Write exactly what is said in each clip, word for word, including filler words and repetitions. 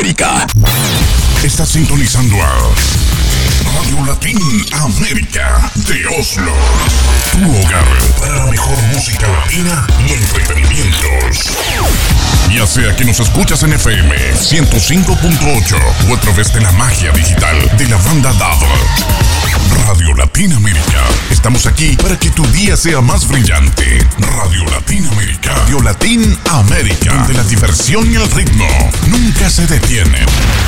América. Estás sintonizando a Radio Latin América de Oslo, tu hogar para la mejor música latina y entretenimientos. Ya sea que nos escuchas en F M ciento cinco punto ocho o a través de la magia digital de la banda D A B. Radio Latin América. Estamos aquí para que tu día sea más brillante. Radio Latin América. Radio Latin América, donde la diversión y el ritmo nunca se detienen.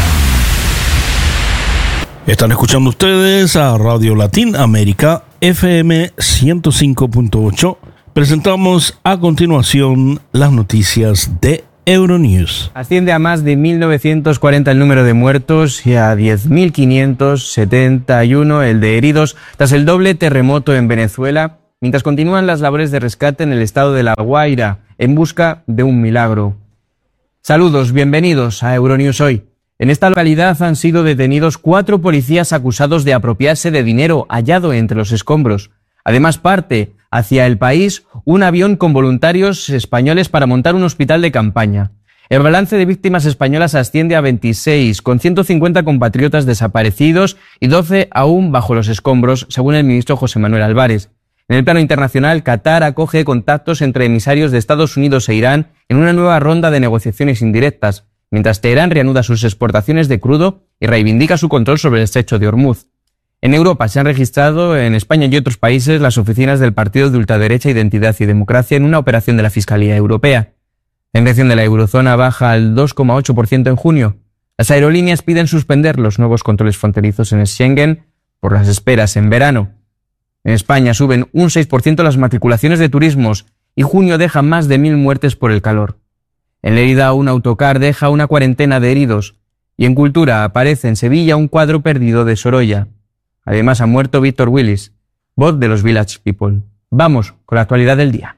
Están escuchando ustedes a Radio Latin América F M ciento cinco punto ocho. Presentamos a continuación las noticias de Euronews. Asciende a más de mil novecientos cuarenta el número de muertos y a diez mil quinientos setenta y uno el de heridos tras el doble terremoto en Venezuela, mientras continúan las labores de rescate en el estado de La Guaira en busca de un milagro. Saludos, bienvenidos a Euronews hoy. En esta localidad han sido detenidos cuatro policías acusados de apropiarse de dinero hallado entre los escombros. Además, parte hacia el país un avión con voluntarios españoles para montar un hospital de campaña. El balance de víctimas españolas asciende a veintiséis, con ciento cincuenta compatriotas desaparecidos y doce aún bajo los escombros, según el ministro José Manuel Álvarez. En el plano internacional, Qatar acoge contactos entre emisarios de Estados Unidos e Irán en una nueva ronda de negociaciones indirectas, mientras Teherán reanuda sus exportaciones de crudo y reivindica su control sobre el estrecho de Hormuz. En Europa se han registrado en España y otros países las oficinas del partido de ultraderecha Identidad y Democracia en una operación de la Fiscalía Europea. La inflación de la eurozona baja al dos coma ocho por ciento en junio. Las aerolíneas piden suspender los nuevos controles fronterizos en el Schengen por las esperas en verano. En España suben un seis por ciento las matriculaciones de turismos y junio deja más de mil muertes por el calor. En Lérida, un autocar deja una cuarentena de heridos. Y en Cultura aparece en Sevilla un cuadro perdido de Sorolla. Además, ha muerto Víctor Willis, voz de los Village People. Vamos con la actualidad del día.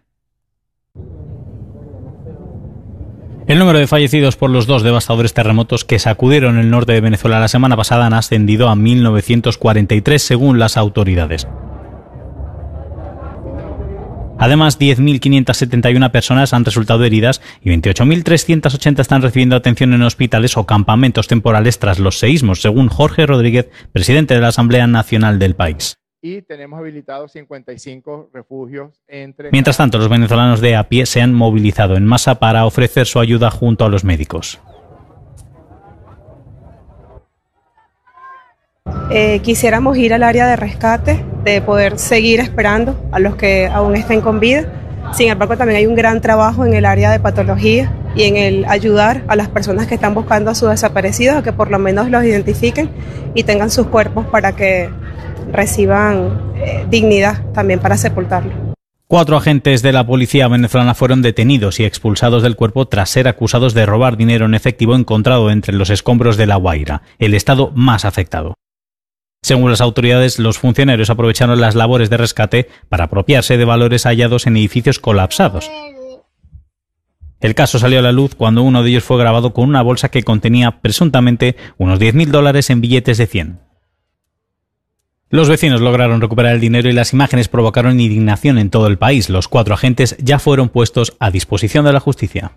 El número de fallecidos por los dos devastadores terremotos que sacudieron el norte de Venezuela la semana pasada han ascendido a mil novecientos cuarenta y tres según las autoridades. Además, diez mil quinientas setenta y una personas han resultado heridas y veintiocho mil trescientos ochenta están recibiendo atención en hospitales o campamentos temporales tras los seísmos, según Jorge Rodríguez, presidente de la Asamblea Nacional del país. Y tenemos habilitados cincuenta y cinco refugios entre... Mientras tanto, los venezolanos de a pie se han movilizado en masa para ofrecer su ayuda junto a los médicos. Eh, quisiéramos ir al área de rescate, de poder seguir esperando a los que aún estén con vida. Sin embargo, también hay un gran trabajo en el área de patología y en el ayudar a las personas que están buscando a sus desaparecidos a que por lo menos los identifiquen y tengan sus cuerpos para que reciban eh, dignidad también para sepultarlos. Cuatro agentes de la policía venezolana fueron detenidos y expulsados del cuerpo tras ser acusados de robar dinero en efectivo encontrado entre los escombros de La Guaira, el estado más afectado. Según las autoridades, los funcionarios aprovecharon las labores de rescate para apropiarse de valores hallados en edificios colapsados. El caso salió a la luz cuando uno de ellos fue grabado con una bolsa que contenía presuntamente unos diez mil dólares en billetes de cien. Los vecinos lograron recuperar el dinero y las imágenes provocaron indignación en todo el país. Los cuatro agentes ya fueron puestos a disposición de la justicia.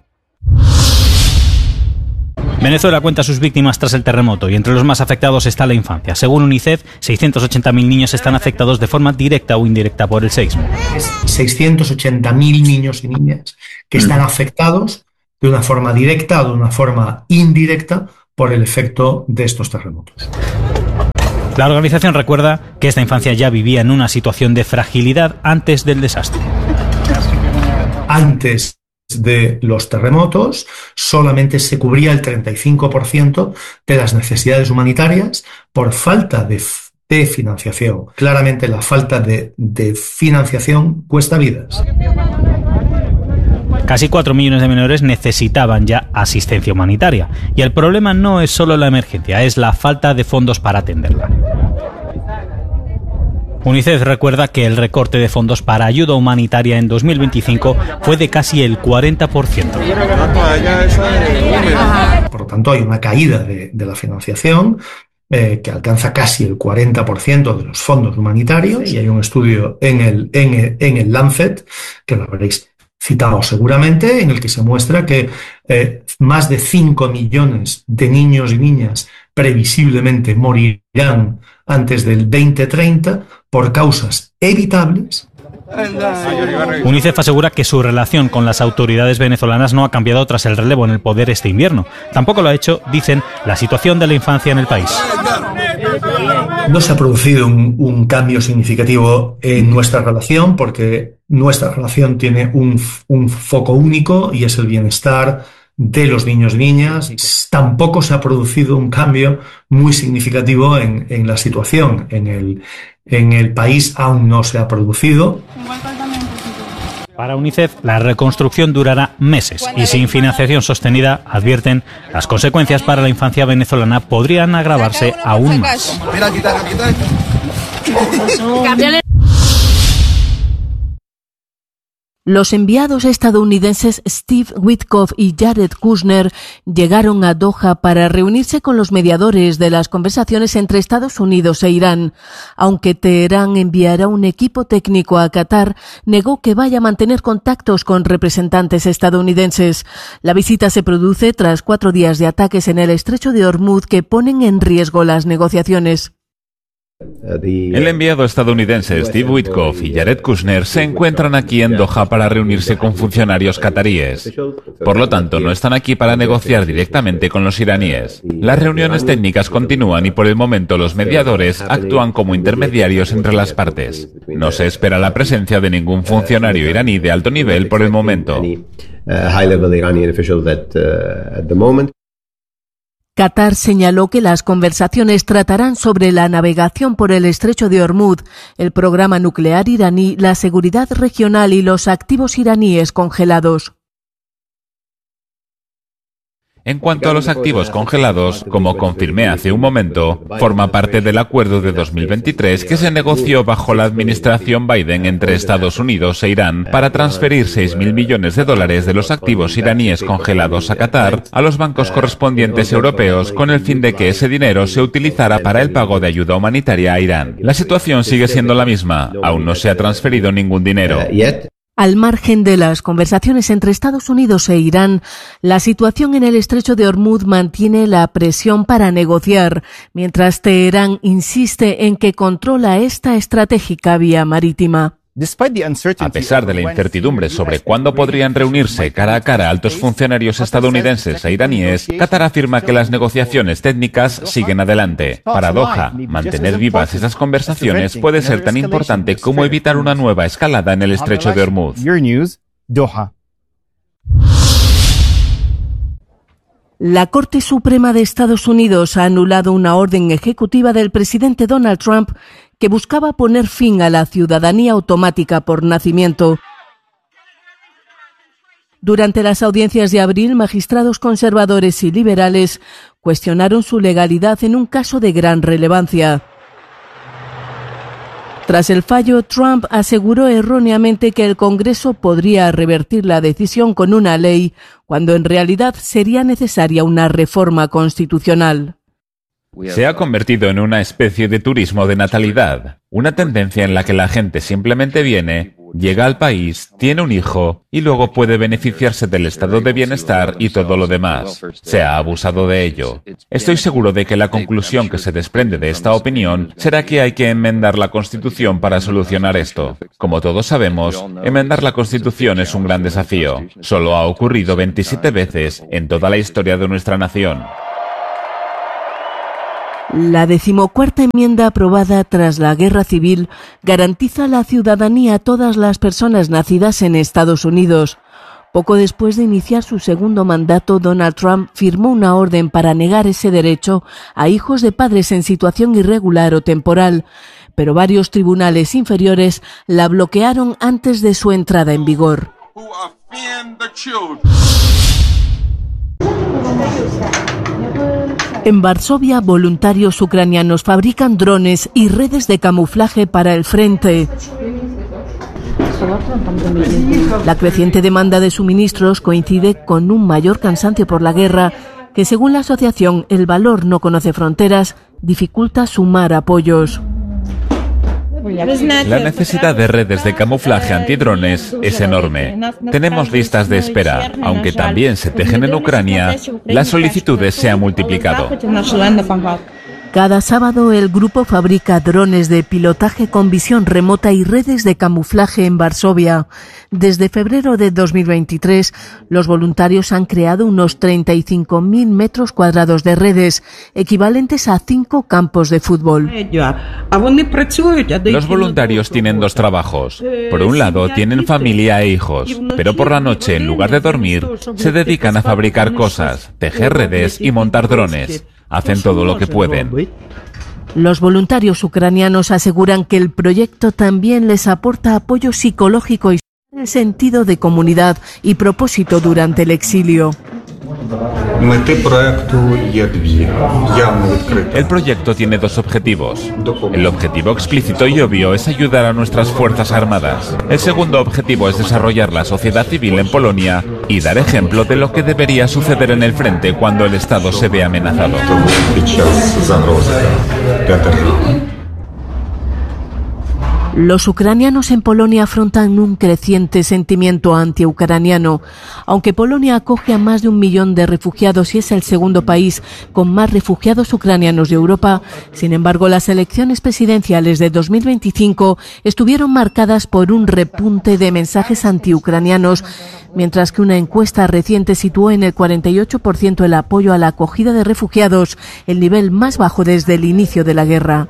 Venezuela cuenta sus víctimas tras el terremoto y entre los más afectados está la infancia. Según UNICEF, seiscientos ochenta mil niños están afectados de forma directa o indirecta por el seísmo. seiscientos ochenta mil niños y niñas que están afectados de una forma directa o de una forma indirecta por el efecto de estos terremotos. La organización recuerda que esta infancia ya vivía en una situación de fragilidad antes del desastre. Antes de los terremotos, solamente se cubría el treinta y cinco por ciento de las necesidades humanitarias por falta de, de financiación. Claramente la falta de, de financiación cuesta vidas. Casi cuatro millones de menores necesitaban ya asistencia humanitaria. Y el problema no es solo la emergencia, es la falta de fondos para atenderla. UNICEF recuerda que el recorte de fondos para ayuda humanitaria en dos mil veinticinco fue de casi el cuarenta por ciento. Por lo tanto, hay una caída de, de la financiación eh, que alcanza casi el cuarenta por ciento de los fondos humanitarios, y hay un estudio en el, en el, en el Lancet, que lo veréis, citado seguramente, en el que se muestra que eh, más de cinco millones de niños y niñas previsiblemente morirán antes del veinte treinta por causas evitables. UNICEF asegura que su relación con las autoridades venezolanas no ha cambiado tras el relevo en el poder este invierno. Tampoco lo ha hecho, dicen, la situación de la infancia en el país. No se ha producido un, un cambio significativo en nuestra relación, porque nuestra relación tiene un, un foco único y es el bienestar de los niños y niñas. Tampoco se ha producido un cambio muy significativo en, en la situación. En el, en el país aún no se ha producido. Para UNICEF, la reconstrucción durará meses y sin financiación sostenida, advierten, las consecuencias para la infancia venezolana podrían agravarse aún más. Los enviados estadounidenses Steve Witkoff y Jared Kushner llegaron a Doha para reunirse con los mediadores de las conversaciones entre Estados Unidos e Irán. Aunque Teherán enviará un equipo técnico a Qatar, negó que vaya a mantener contactos con representantes estadounidenses. La visita se produce tras cuatro días de ataques en el estrecho de Hormuz que ponen en riesgo las negociaciones. El enviado estadounidense Steve Witkoff y Jared Kushner se encuentran aquí en Doha para reunirse con funcionarios cataríes. Por lo tanto, no están aquí para negociar directamente con los iraníes. Las reuniones técnicas continúan y por el momento los mediadores actúan como intermediarios entre las partes. No se espera la presencia de ningún funcionario iraní de alto nivel por el momento. Qatar señaló que las conversaciones tratarán sobre la navegación por el estrecho de Hormuz, el programa nuclear iraní, la seguridad regional y los activos iraníes congelados. En cuanto a los activos congelados, como confirmé hace un momento, forma parte del acuerdo de dos mil veintitrés que se negoció bajo la administración Biden entre Estados Unidos e Irán para transferir seis mil millones de dólares de los activos iraníes congelados a Qatar a los bancos correspondientes europeos con el fin de que ese dinero se utilizara para el pago de ayuda humanitaria a Irán. La situación sigue siendo la misma, aún no se ha transferido ningún dinero. Al margen de las conversaciones entre Estados Unidos e Irán, la situación en el estrecho de Hormuz mantiene la presión para negociar, mientras Teherán insiste en que controla esta estratégica vía marítima. A pesar de la incertidumbre sobre cuándo podrían reunirse cara a cara altos funcionarios estadounidenses e iraníes, Qatar afirma que las negociaciones técnicas siguen adelante. Para Doha, mantener vivas esas conversaciones puede ser tan importante como evitar una nueva escalada en el estrecho de Hormuz. La Corte Suprema de Estados Unidos ha anulado una orden ejecutiva del presidente Donald Trump que buscaba poner fin a la ciudadanía automática por nacimiento. Durante las audiencias de abril, magistrados conservadores y liberales cuestionaron su legalidad en un caso de gran relevancia. Tras el fallo, Trump aseguró erróneamente que el Congreso podría revertir la decisión con una ley, cuando en realidad sería necesaria una reforma constitucional. Se ha convertido en una especie de turismo de natalidad, una tendencia en la que la gente simplemente viene, llega al país, tiene un hijo y luego puede beneficiarse del estado de bienestar y todo lo demás. Se ha abusado de ello. Estoy seguro de que la conclusión que se desprende de esta opinión será que hay que enmendar la Constitución para solucionar esto. Como todos sabemos, enmendar la Constitución es un gran desafío. Solo ha ocurrido veintisiete veces en toda la historia de nuestra nación. La decimocuarta enmienda aprobada tras la Guerra Civil garantiza la ciudadanía a todas las personas nacidas en Estados Unidos. Poco después de iniciar su segundo mandato, Donald Trump firmó una orden para negar ese derecho a hijos de padres en situación irregular o temporal, pero varios tribunales inferiores la bloquearon antes de su entrada en vigor. En Varsovia, voluntarios ucranianos fabrican drones y redes de camuflaje para el frente. La creciente demanda de suministros coincide con un mayor cansancio por la guerra, que según la asociación El Valor no conoce fronteras, dificulta sumar apoyos. La necesidad de redes de camuflaje antidrones es enorme. Tenemos listas de espera. Aunque también se tejen en Ucrania, las solicitudes se han multiplicado. Cada sábado el grupo fabrica drones de pilotaje con visión remota y redes de camuflaje en Varsovia. Desde febrero de dos mil veintitrés, los voluntarios han creado unos treinta y cinco mil metros cuadrados de redes, equivalentes a cinco campos de fútbol. Los voluntarios tienen dos trabajos. Por un lado, tienen familia e hijos, pero por la noche, en lugar de dormir, se dedican a fabricar cosas, tejer redes y montar drones. Hacen todo lo que pueden. Los voluntarios ucranianos aseguran que el proyecto también les aporta apoyo psicológico y sentido de comunidad y propósito durante el exilio. El proyecto tiene dos objetivos. El objetivo explícito y obvio es ayudar a nuestras Fuerzas Armadas. El segundo objetivo es desarrollar la sociedad civil en Polonia y dar ejemplo de lo que debería suceder en el frente cuando el Estado se ve amenazado. Los ucranianos en Polonia afrontan un creciente sentimiento antiucraniano. Aunque Polonia acoge a más de un millón de refugiados y es el segundo país con más refugiados ucranianos de Europa, sin embargo, las elecciones presidenciales de dos mil veinticinco estuvieron marcadas por un repunte de mensajes antiucranianos, mientras que una encuesta reciente situó en el cuarenta y ocho por ciento el apoyo a la acogida de refugiados, el nivel más bajo desde el inicio de la guerra.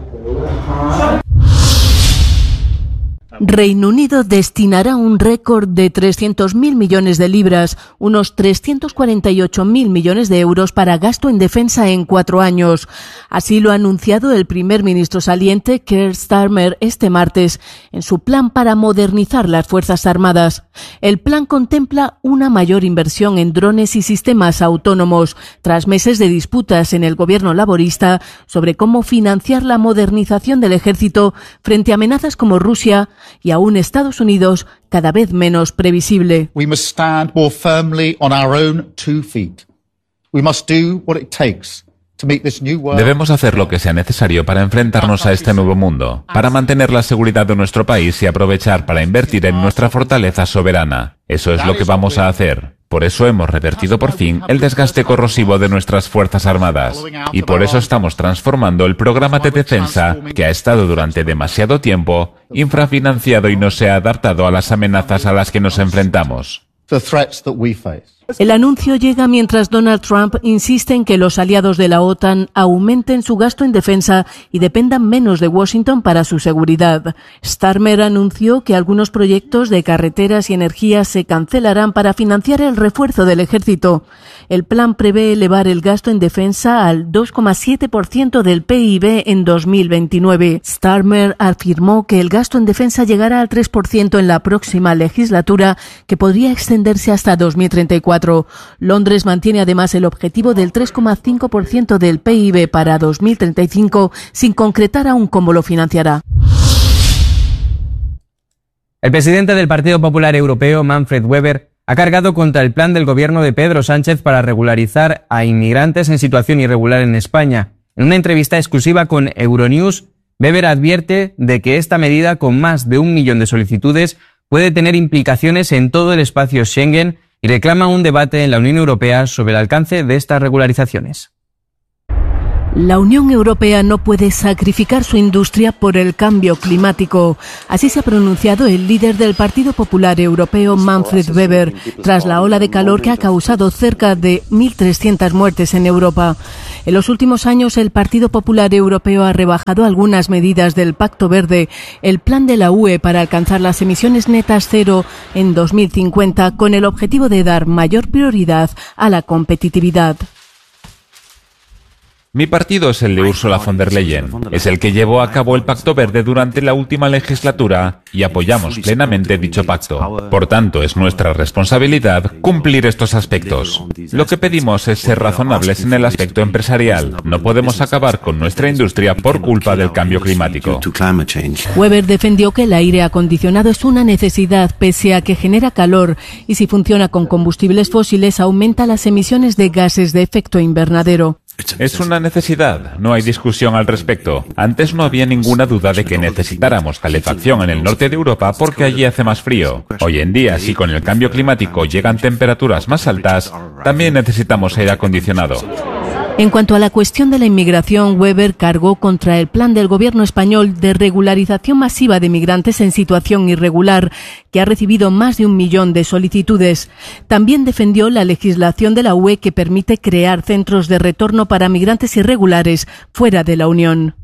Reino Unido destinará un récord de trescientos mil millones de libras, unos trescientos cuarenta y ocho mil millones de euros para gasto en defensa en cuatro años. Así lo ha anunciado el primer ministro saliente, Keir Starmer, este martes, en su plan para modernizar las Fuerzas Armadas. El plan contempla una mayor inversión en drones y sistemas autónomos, tras meses de disputas en el gobierno laborista sobre cómo financiar la modernización del ejército frente a amenazas como Rusia y aún Estados Unidos, cada vez menos previsible. We must stand more firmly on our own two feet. We must do what it takes to meet this new world. Debemos hacer lo que sea necesario para enfrentarnos a este nuevo mundo, para mantener la seguridad de nuestro país y aprovechar para invertir en nuestra fortaleza soberana. Eso es lo que vamos a hacer. Por eso hemos revertido por fin el desgaste corrosivo de nuestras Fuerzas Armadas. Y por eso estamos transformando el programa de defensa, que ha estado durante demasiado tiempo infrafinanciado y no se ha adaptado a las amenazas a las que nos enfrentamos. El anuncio llega mientras Donald Trump insiste en que los aliados de la OTAN aumenten su gasto en defensa y dependan menos de Washington para su seguridad. Starmer anunció que algunos proyectos de carreteras y energía se cancelarán para financiar el refuerzo del ejército. El plan prevé elevar el gasto en defensa al dos coma siete por ciento del P I B en dos mil veintinueve. Starmer afirmó que el gasto en defensa llegará al tres por ciento en la próxima legislatura, que podría extenderse hasta dos mil treinta y cuatro. Londres mantiene además el objetivo del tres coma cinco por ciento del P I B para dos mil treinta y cinco, sin concretar aún cómo lo financiará. El presidente del Partido Popular Europeo, Manfred Weber, ha cargado contra el plan del gobierno de Pedro Sánchez para regularizar a inmigrantes en situación irregular en España. En una entrevista exclusiva con Euronews, Weber advierte de que esta medida, con más de un millón de solicitudes, puede tener implicaciones en todo el espacio Schengen y reclama un debate en la Unión Europea sobre el alcance de estas regularizaciones. La Unión Europea no puede sacrificar su industria por el cambio climático. Así se ha pronunciado el líder del Partido Popular Europeo, Manfred Weber, tras la ola de calor que ha causado cerca de mil trescientas muertes en Europa. En los últimos años, el Partido Popular Europeo ha rebajado algunas medidas del Pacto Verde, el plan de la U E para alcanzar las emisiones netas cero en dos mil cincuenta, con el objetivo de dar mayor prioridad a la competitividad. Mi partido es el de Ursula von der Leyen. Es el que llevó a cabo el Pacto Verde durante la última legislatura y apoyamos plenamente dicho pacto. Por tanto, es nuestra responsabilidad cumplir estos aspectos. Lo que pedimos es ser razonables en el aspecto empresarial. No podemos acabar con nuestra industria por culpa del cambio climático. Weber defendió que el aire acondicionado es una necesidad pese a que genera calor y si funciona con combustibles fósiles aumenta las emisiones de gases de efecto invernadero. Es una necesidad, no hay discusión al respecto. Antes no había ninguna duda de que necesitáramos calefacción en el norte de Europa porque allí hace más frío. Hoy en día, si con el cambio climático llegan temperaturas más altas, también necesitamos aire acondicionado. En cuanto a la cuestión de la inmigración, Weber cargó contra el plan del gobierno español de regularización masiva de migrantes en situación irregular, que ha recibido más de un millón de solicitudes. También defendió la legislación de la U E que permite crear centros de retorno para migrantes irregulares fuera de la Unión.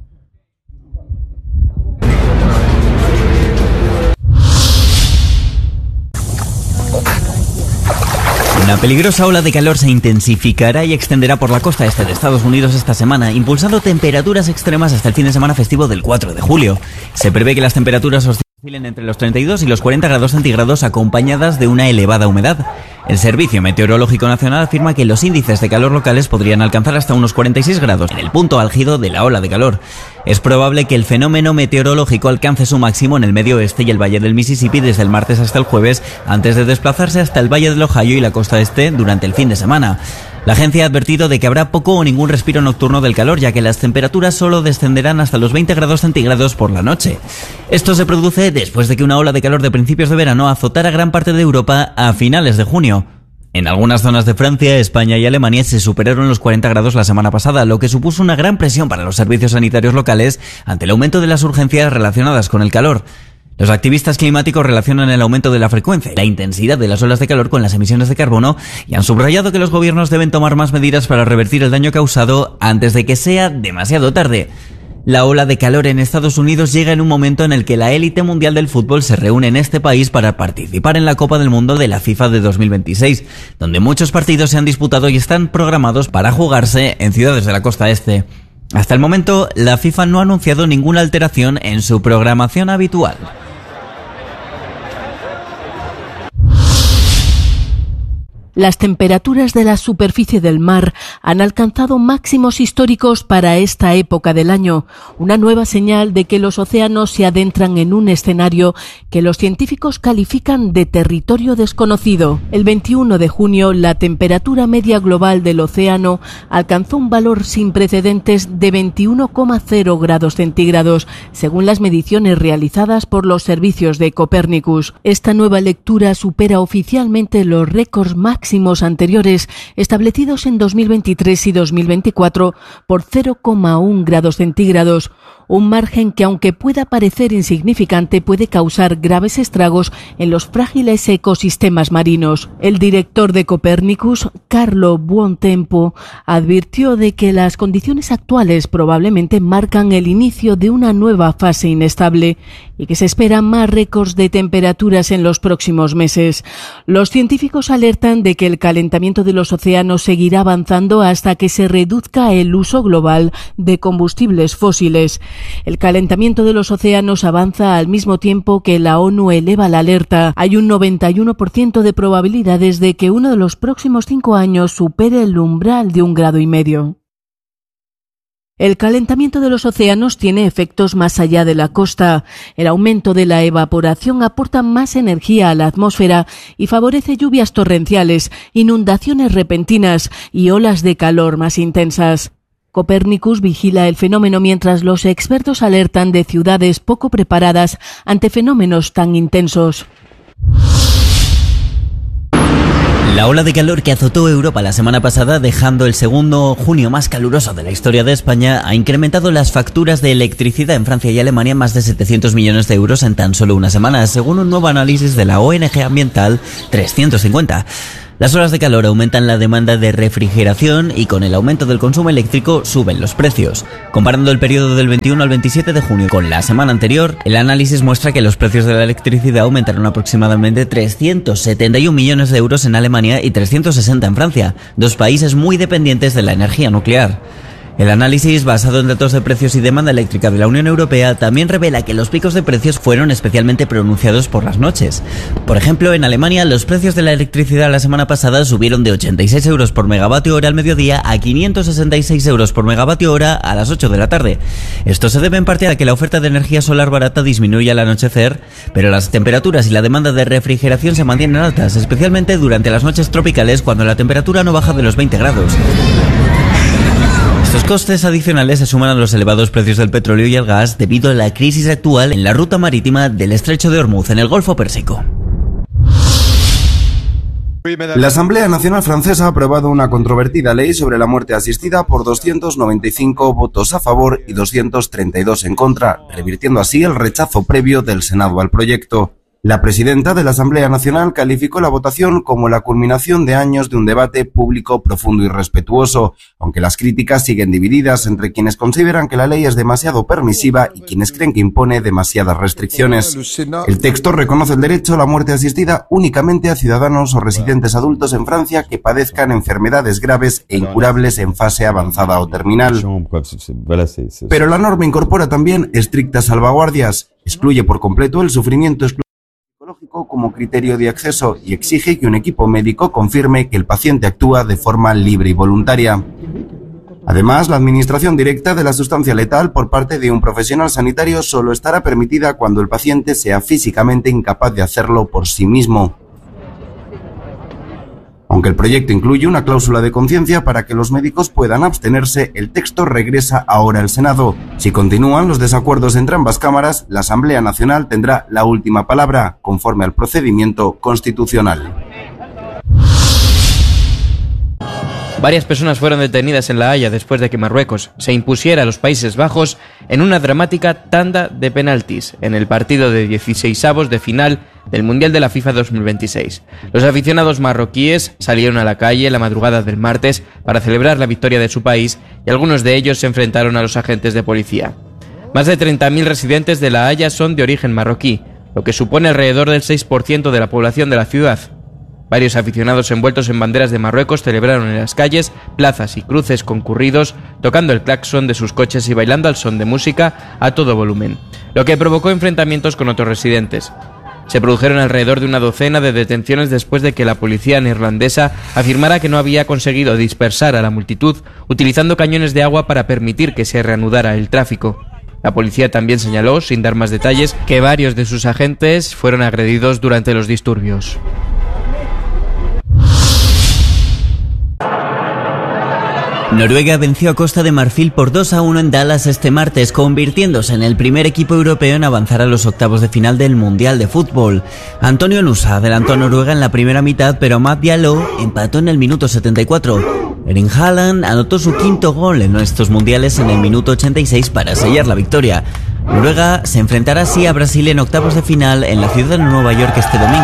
Una peligrosa ola de calor se intensificará y extenderá por la costa este de Estados Unidos esta semana, impulsando temperaturas extremas hasta el fin de semana festivo del cuatro de julio. Se prevé que las temperaturas oscilen entre los treinta y dos y los cuarenta grados centígrados, acompañadas de una elevada humedad. El Servicio Meteorológico Nacional afirma que los índices de calor locales podrían alcanzar hasta unos cuarenta y seis grados, en el punto álgido de la ola de calor. Es probable que el fenómeno meteorológico alcance su máximo en el medio oeste y el valle del Mississippi desde el martes hasta el jueves, antes de desplazarse hasta el valle del Ohio y la costa este durante el fin de semana. La agencia ha advertido de que habrá poco o ningún respiro nocturno del calor, ya que las temperaturas solo descenderán hasta los veinte grados centígrados por la noche. Esto se produce después de que una ola de calor de principios de verano azotara gran parte de Europa a finales de junio. En algunas zonas de Francia, España y Alemania se superaron los cuarenta grados la semana pasada, lo que supuso una gran presión para los servicios sanitarios locales ante el aumento de las urgencias relacionadas con el calor. Los activistas climáticos relacionan el aumento de la frecuencia y la intensidad de las olas de calor con las emisiones de carbono y han subrayado que los gobiernos deben tomar más medidas para revertir el daño causado antes de que sea demasiado tarde. La ola de calor en Estados Unidos llega en un momento en el que la élite mundial del fútbol se reúne en este país para participar en la Copa del Mundo de la FIFA de dos mil veintiséis, donde muchos partidos se han disputado y están programados para jugarse en ciudades de la costa este. Hasta el momento, la FIFA no ha anunciado ninguna alteración en su programación habitual. Las temperaturas de la superficie del mar han alcanzado máximos históricos para esta época del año, una nueva señal de que los océanos se adentran en un escenario que los científicos califican de territorio desconocido. El veintiuno de junio, la temperatura media global del océano alcanzó un valor sin precedentes de veintiuno coma cero grados centígrados, según las mediciones realizadas por los servicios de Copernicus. Esta nueva lectura supera oficialmente los récords máximos máximos anteriores establecidos en dos mil veintitrés y dos mil veinticuatro por cero coma uno grados centígrados, un margen que, aunque pueda parecer insignificante, puede causar graves estragos en los frágiles ecosistemas marinos. El director de Copernicus, Carlo Buontempo, advirtió de que las condiciones actuales probablemente marcan el inicio de una nueva fase inestable y que se esperan más récords de temperaturas en los próximos meses. Los científicos alertan de que el calentamiento de los océanos seguirá avanzando hasta que se reduzca el uso global de combustibles fósiles. El calentamiento de los océanos avanza al mismo tiempo que la ONU eleva la alerta. Hay un noventa y uno por ciento de probabilidades de que uno de los próximos cinco años supere el umbral de un grado y medio. El calentamiento de los océanos tiene efectos más allá de la costa. El aumento de la evaporación aporta más energía a la atmósfera y favorece lluvias torrenciales, inundaciones repentinas y olas de calor más intensas. Copernicus vigila el fenómeno mientras los expertos alertan de ciudades poco preparadas ante fenómenos tan intensos. La ola de calor que azotó Europa la semana pasada, dejando el segundo junio más caluroso de la historia de España, ha incrementado las facturas de electricidad en Francia y Alemania más de setecientos millones de euros en tan solo una semana, según un nuevo análisis de la O N G ambiental trescientos cincuenta. Las olas de calor aumentan la demanda de refrigeración y con el aumento del consumo eléctrico suben los precios. Comparando el periodo del veintiuno al veintisiete de junio con la semana anterior, el análisis muestra que los precios de la electricidad aumentaron aproximadamente trescientos setenta y un millones de euros en Alemania y trescientos sesenta en Francia, dos países muy dependientes de la energía nuclear. El análisis, basado en datos de precios y demanda eléctrica de la Unión Europea, también revela que los picos de precios fueron especialmente pronunciados por las noches. Por ejemplo, en Alemania, los precios de la electricidad la semana pasada subieron de ochenta y seis euros por megavatio hora al mediodía a quinientos sesenta y seis euros por megavatio hora a las ocho de la tarde. Esto se debe en parte a que la oferta de energía solar barata disminuye al anochecer, pero las temperaturas y la demanda de refrigeración se mantienen altas, especialmente durante las noches tropicales cuando la temperatura no baja de los veinte grados. costes adicionales se suman a los elevados precios del petróleo y el gas debido a la crisis actual en la ruta marítima del Estrecho de Hormuz en el Golfo Pérsico. La Asamblea Nacional Francesa ha aprobado una controvertida ley sobre la muerte asistida por doscientos noventa y cinco votos a favor y doscientos treinta y dos en contra, revirtiendo así el rechazo previo del Senado al proyecto. La presidenta de la Asamblea Nacional calificó la votación como la culminación de años de un debate público profundo y respetuoso, aunque las críticas siguen divididas entre quienes consideran que la ley es demasiado permisiva y quienes creen que impone demasiadas restricciones. El texto reconoce el derecho a la muerte asistida únicamente a ciudadanos o residentes adultos en Francia que padezcan enfermedades graves e incurables en fase avanzada o terminal. Pero la norma incorpora también estrictas salvaguardias, excluye por completo el sufrimiento exclusivo como criterio de acceso y exige que un equipo médico confirme que el paciente actúa de forma libre y voluntaria. Además, la administración directa de la sustancia letal por parte de un profesional sanitario solo estará permitida cuando el paciente sea físicamente incapaz de hacerlo por sí mismo. Aunque el proyecto incluye una cláusula de conciencia para que los médicos puedan abstenerse, el texto regresa ahora al Senado. Si continúan los desacuerdos entre ambas cámaras, la Asamblea Nacional tendrá la última palabra, conforme al procedimiento constitucional. Varias personas fueron detenidas en La Haya después de que Marruecos se impusiera a los Países Bajos en una dramática tanda de penaltis en el partido de dieciseisavos de final del Mundial de la FIFA dos mil veintiséis. Los aficionados marroquíes salieron a la calle la madrugada del martes para celebrar la victoria de su país y algunos de ellos se enfrentaron a los agentes de policía. Más de treinta mil residentes de La Haya son de origen marroquí, lo que supone alrededor del seis por ciento de la población de la ciudad. Varios aficionados envueltos en banderas de Marruecos celebraron en las calles, plazas y cruces concurridos, tocando el claxon de sus coches y bailando al son de música a todo volumen, lo que provocó enfrentamientos con otros residentes. Se produjeron alrededor de una docena de detenciones después de que la policía neerlandesa afirmara que no había conseguido dispersar a la multitud utilizando cañones de agua para permitir que se reanudara el tráfico. La policía también señaló, sin dar más detalles, que varios de sus agentes fueron agredidos durante los disturbios. Noruega venció a Costa de Marfil por dos a uno en Dallas este martes, convirtiéndose en el primer equipo europeo en avanzar a los octavos de final del Mundial de Fútbol. Antonio Nusa adelantó a Noruega en la primera mitad, pero Matt Diallo empató en el minuto setenta y cuatro. Erling Haaland anotó su quinto gol en estos mundiales en el minuto ochenta y seis para sellar la victoria. Noruega se enfrentará así a Brasil en octavos de final en la ciudad de Nueva York este domingo.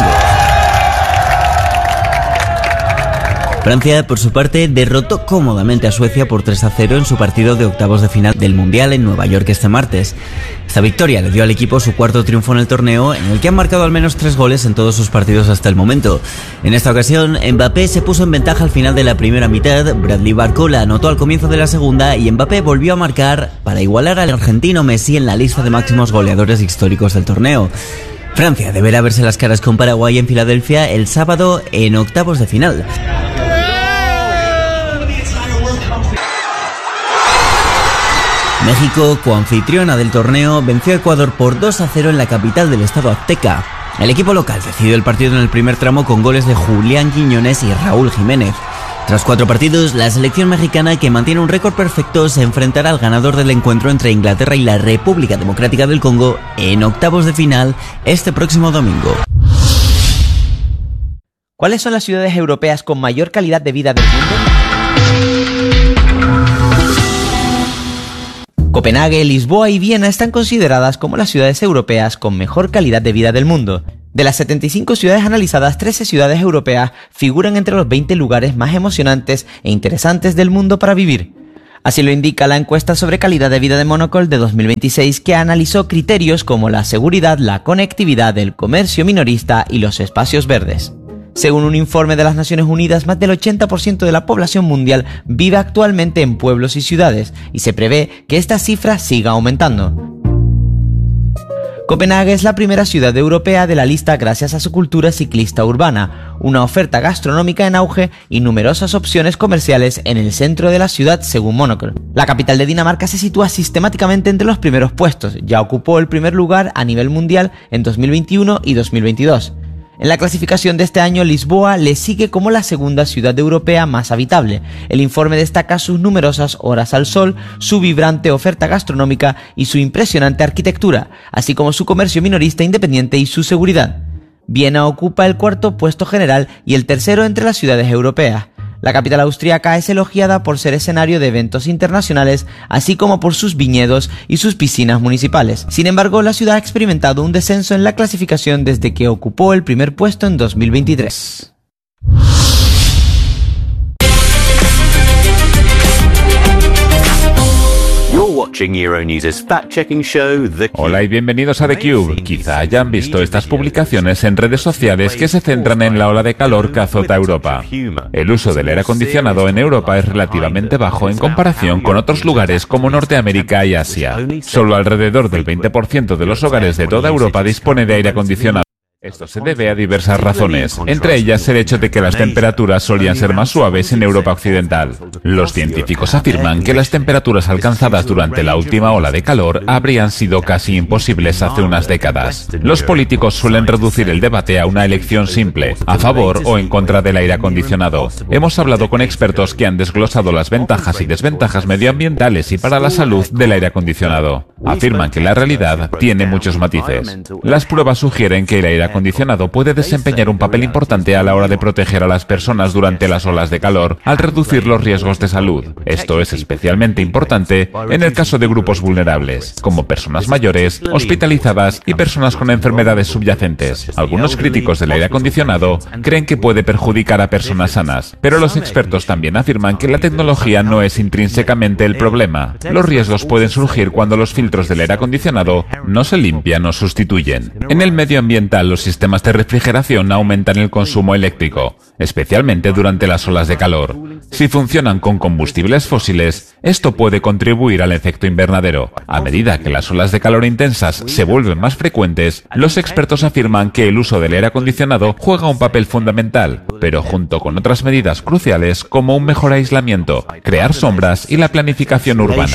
Francia, por su parte, derrotó cómodamente a Suecia por tres a cero en su partido de octavos de final del Mundial en Nueva York este martes. Esta victoria le dio al equipo su cuarto triunfo en el torneo, en el que han marcado al menos tres goles en todos sus partidos hasta el momento. En esta ocasión, Mbappé se puso en ventaja al final de la primera mitad, Bradley Barcola anotó al comienzo de la segunda y Mbappé volvió a marcar para igualar al argentino Messi en la lista de máximos goleadores históricos del torneo. Francia deberá verse las caras con Paraguay en Filadelfia el sábado en octavos de final. México, coanfitriona del torneo, venció a Ecuador por dos a cero en la capital del estado azteca. El equipo local decidió el partido en el primer tramo con goles de Julián Quiñones y Raúl Jiménez. Tras cuatro partidos, la selección mexicana, que mantiene un récord perfecto, se enfrentará al ganador del encuentro entre Inglaterra y la República Democrática del Congo en octavos de final este próximo domingo. ¿Cuáles son las ciudades europeas con mayor calidad de vida del mundo? Copenhague, Lisboa y Viena están consideradas como las ciudades europeas con mejor calidad de vida del mundo. De las setenta y cinco ciudades analizadas, trece ciudades europeas figuran entre los veinte lugares más emocionantes e interesantes del mundo para vivir. Así lo indica la encuesta sobre calidad de vida de Monocle de dos mil veintiséis, que analizó criterios como la seguridad, la conectividad, el comercio minorista y los espacios verdes. Según un informe de las Naciones Unidas, más del ochenta por ciento de la población mundial vive actualmente en pueblos y ciudades, y se prevé que esta cifra siga aumentando. Copenhague es la primera ciudad europea de la lista gracias a su cultura ciclista urbana, una oferta gastronómica en auge y numerosas opciones comerciales en el centro de la ciudad, según Monocle. La capital de Dinamarca se sitúa sistemáticamente entre los primeros puestos, ya ocupó el primer lugar a nivel mundial en dos mil veintiuno y dos mil veintidós. En la clasificación de este año, Lisboa le sigue como la segunda ciudad europea más habitable. El informe destaca sus numerosas horas al sol, su vibrante oferta gastronómica y su impresionante arquitectura, así como su comercio minorista independiente y su seguridad. Viena ocupa el cuarto puesto general y el tercero entre las ciudades europeas. La capital austríaca es elogiada por ser escenario de eventos internacionales, así como por sus viñedos y sus piscinas municipales. Sin embargo, la ciudad ha experimentado un descenso en la clasificación desde que ocupó el primer puesto en dos mil veintitrés. Hola y bienvenidos a theCUBE. Quizá hayan visto estas publicaciones en redes sociales que se centran en la ola de calor que azota Europa. El uso del aire acondicionado en Europa es relativamente bajo en comparación con otros lugares como Norteamérica y Asia. Solo alrededor del veinte por ciento de los hogares de toda Europa dispone de aire acondicionado. Esto se debe a diversas razones, entre ellas el hecho de que las temperaturas solían ser más suaves en Europa occidental. Los científicos afirman que las temperaturas alcanzadas durante la última ola de calor habrían sido casi imposibles hace unas décadas. Los políticos suelen reducir el debate a una elección simple, a favor o en contra del aire acondicionado. Hemos hablado con expertos que han desglosado las ventajas y desventajas medioambientales y para la salud del aire acondicionado. Afirman que la realidad tiene muchos matices. Las pruebas sugieren que el aire acondicionado puede desempeñar un papel importante a la hora de proteger a las personas durante las olas de calor al reducir los riesgos de salud. Esto es especialmente importante en el caso de grupos vulnerables, como personas mayores, hospitalizadas y personas con enfermedades subyacentes. Algunos críticos del aire acondicionado creen que puede perjudicar a personas sanas, pero los expertos también afirman que la tecnología no es intrínsecamente el problema. Los riesgos pueden surgir cuando los filtros del aire acondicionado no se limpian o sustituyen. En el medio ambiental, los sistemas de refrigeración aumentan el consumo eléctrico, especialmente durante las olas de calor. Si funcionan con combustibles fósiles, esto puede contribuir al efecto invernadero. A medida que las olas de calor intensas se vuelven más frecuentes, los expertos afirman que el uso del aire acondicionado juega un papel fundamental, pero junto con otras medidas cruciales como un mejor aislamiento, crear sombras y la planificación urbana.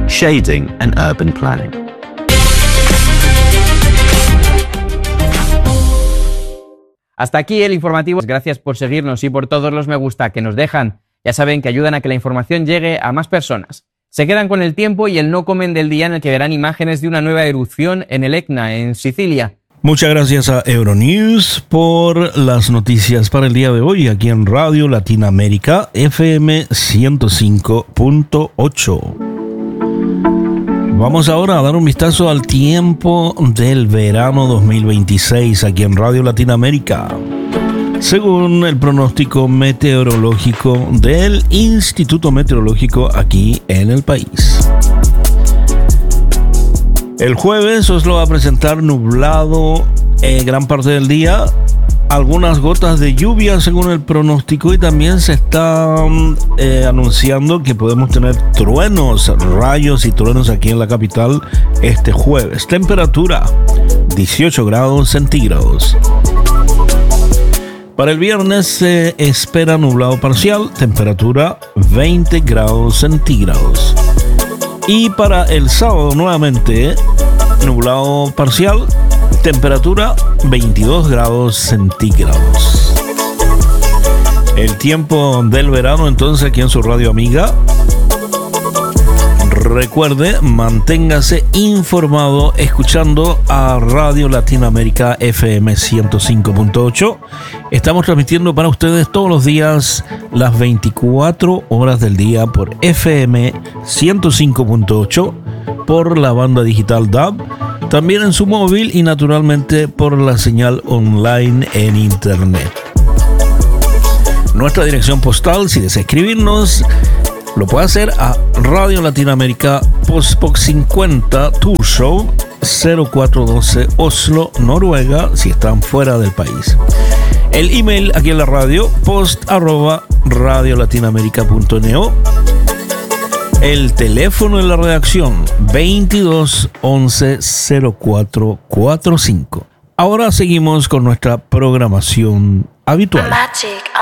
Hasta aquí el informativo. Gracias por seguirnos y por todos los me gusta que nos dejan. Ya saben que ayudan a que la información llegue a más personas. Se quedan con el tiempo y el no comen del día, en el que verán imágenes de una nueva erupción en el Etna, en Sicilia. Muchas gracias a Euronews por las noticias para el día de hoy aquí en Radio Latinoamérica F M ciento cinco punto ocho. Vamos ahora a dar un vistazo al tiempo del verano dos mil veintiséis aquí en Radio Latinoamérica. Según el pronóstico meteorológico del Instituto Meteorológico aquí en el país. El jueves Oslo va a presentar nublado eh, gran parte del día. Algunas gotas de lluvia según el pronóstico, y también se está eh, anunciando que podemos tener truenos, rayos y truenos aquí en la capital este jueves. Temperatura dieciocho grados centígrados. Para el viernes se espera nublado parcial, temperatura veinte grados centígrados. Y para el sábado nuevamente nublado parcial, temperatura veintidós grados centígrados. El tiempo del verano entonces aquí en su radio amiga. Recuerde, manténgase informado escuchando a Radio Latinoamérica F M ciento cinco punto ocho. Estamos transmitiendo para ustedes todos los días las veinticuatro horas del día por F M ciento cinco punto ocho, por la banda digital D A B, también en su móvil y naturalmente por la señal online en internet. Nuestra dirección postal, si desea escribirnos, lo puede hacer a Radio Latinoamérica Postbox cincuenta Tour Show cero cuatro doce Oslo, Noruega, si están fuera del país. El email aquí en la radio, post arroba radiolatinoamerica punto neo. El teléfono en la redacción, veintidós once cero cuatro cuarenta y cinco. Ahora seguimos con nuestra programación habitual.